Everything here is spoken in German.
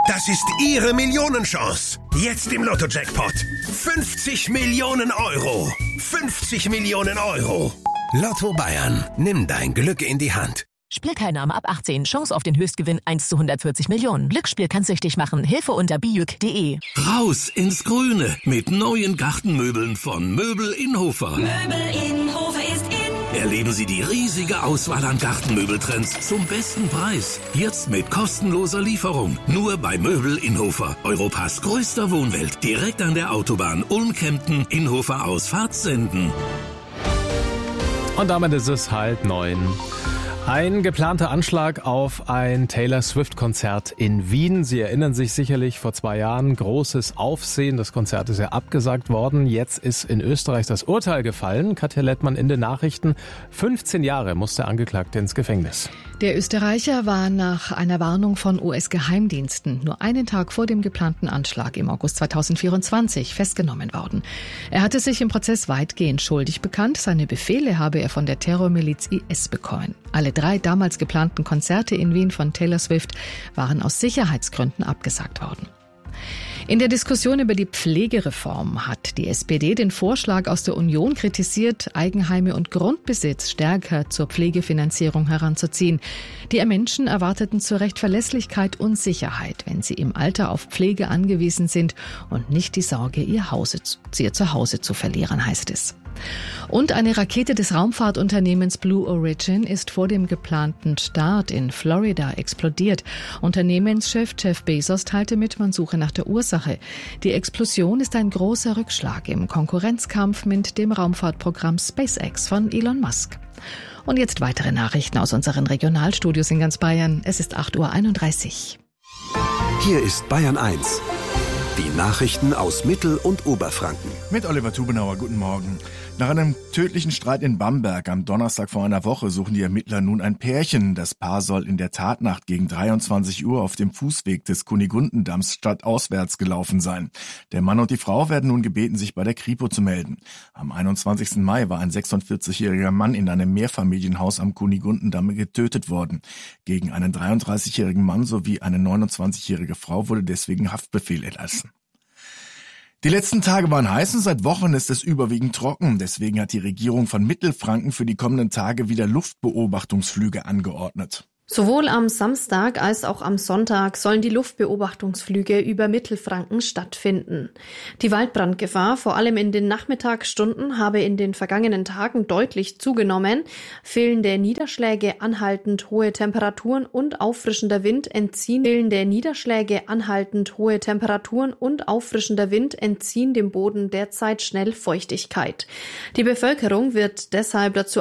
Das ist Ihre Millionenchance. Jetzt im Lotto-Jackpot. 50 Millionen Euro. 50 Millionen Euro. Lotto Bayern. Nimm dein Glück in die Hand. Spielteilnahme ab 18. Chance auf den Höchstgewinn 1 zu 140 Millionen. Glücksspiel kann süchtig machen. Hilfe unter biück.de. Raus ins Grüne mit neuen Gartenmöbeln von Möbel Inhofer. Möbel Inhofer ist in. Erleben Sie die riesige Auswahl an Gartenmöbeltrends zum besten Preis. Jetzt mit kostenloser Lieferung. Nur bei Möbel Inhofer. Europas größter Wohnwelt. Direkt an der Autobahn Ulm-Kempten. Inhofer aus Fahrtsenden. Und damit ist es 8:30. Ein geplanter Anschlag auf ein Taylor Swift-Konzert in Wien. Sie erinnern sich sicherlich, vor 2 Jahren großes Aufsehen. Das Konzert ist ja abgesagt worden. Jetzt ist in Österreich das Urteil gefallen. Katja Lettmann in den Nachrichten. 15 Jahre muss der Angeklagte ins Gefängnis. Der Österreicher war nach einer Warnung von US-Geheimdiensten nur einen Tag vor dem geplanten Anschlag im August 2024 festgenommen worden. Er hatte sich im Prozess weitgehend schuldig bekannt. Seine Befehle habe er von der Terrormiliz IS bekommen. Alle 3 damals geplanten Konzerte in Wien von Taylor Swift waren aus Sicherheitsgründen abgesagt worden. In der Diskussion über die Pflegereform hat die SPD den Vorschlag aus der Union kritisiert, Eigenheime und Grundbesitz stärker zur Pflegefinanzierung heranzuziehen. Die Menschen erwarteten zu Recht Verlässlichkeit und Sicherheit, wenn sie im Alter auf Pflege angewiesen sind und nicht die Sorge, ihr Zuhause zu verlieren, heißt es. Und eine Rakete des Raumfahrtunternehmens Blue Origin ist vor dem geplanten Start in Florida explodiert. Unternehmenschef Jeff Bezos teilte mit, man suche nach der Ursache. Die Explosion ist ein großer Rückschlag im Konkurrenzkampf mit dem Raumfahrtprogramm SpaceX von Elon Musk. Und jetzt weitere Nachrichten aus unseren Regionalstudios in ganz Bayern. Es ist 8:31 Uhr. Hier ist Bayern 1. Die Nachrichten aus Mittel- und Oberfranken. Mit Oliver Tubenauer, guten Morgen. Nach einem tödlichen Streit in Bamberg am Donnerstag vor einer Woche suchen die Ermittler nun ein Pärchen. Das Paar soll in der Tatnacht gegen 23 Uhr auf dem Fußweg des Kunigundendamms stadtauswärts gelaufen sein. Der Mann und die Frau werden nun gebeten, sich bei der Kripo zu melden. Am 21. Mai war ein 46-jähriger Mann in einem Mehrfamilienhaus am Kunigundendamm getötet worden. Gegen einen 33-jährigen Mann sowie eine 29-jährige Frau wurde deswegen Haftbefehl erlassen. Die letzten Tage waren heiß und seit Wochen ist es überwiegend trocken. Deswegen hat die Regierung von Mittelfranken für die kommenden Tage wieder Luftbeobachtungsflüge angeordnet. Sowohl am Samstag als auch am Sonntag sollen die Luftbeobachtungsflüge über Mittelfranken stattfinden. Die Waldbrandgefahr, vor allem in den Nachmittagsstunden, habe in den vergangenen Tagen deutlich zugenommen. Fehlende Niederschläge, anhaltend hohe Temperaturen und auffrischender Wind entziehen dem Boden derzeit schnell Feuchtigkeit. Die Bevölkerung wird deshalb dazu